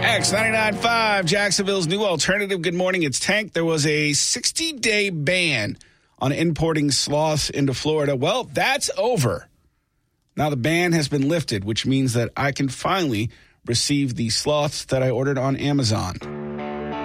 X99.5, Jacksonville's new alternative. Good morning, it's Tank. There was a 60-day ban on importing sloths into Florida. Well, that's over. Now the ban has been lifted, which means that I can finally receive the sloths that I ordered on Amazon.